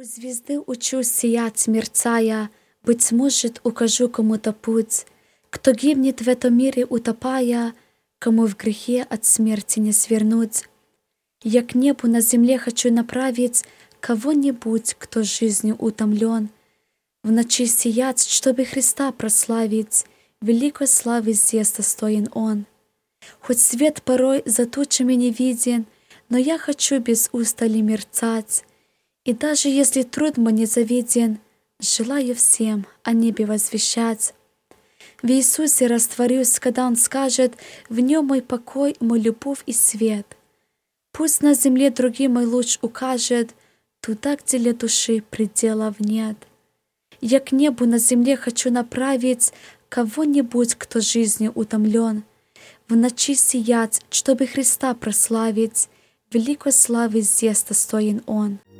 звезды учусь сиять, мерцая, быть может, укажу кому-то путь, кто гибнет в этом мире, утопая, кому в грехе от смерти не свернуть. Я к небу на земле хочу направить кого-нибудь, кто жизнью утомлен, в ночи сиять, чтобы Христа прославить, великой славы здесь достоин Он. Хоть свет порой за тучами не виден, но я хочу без устали мерцать, и даже если труд мне завиден, желаю всем о небе возвещать. В Иисусе растворюсь, когда Он скажет: в Нем мой покой, мой любовь и свет. Пусть на земле другим мой луч укажет туда, где для души пределов нет. Я к небу на земле хочу направить кого-нибудь, кто жизнью утомлен, в ночи сиять, чтобы Христа прославить, великой славы здесь достоин Он.